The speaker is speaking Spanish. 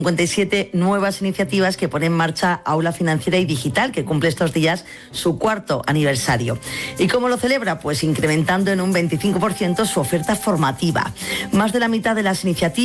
57 nuevas iniciativas que pone en marcha Aula Financiera y Digital, que cumple estos días su 4º aniversario. ¿Y cómo lo celebra? Pues incrementando en un 25% su oferta formativa. Más de la mitad de las iniciativas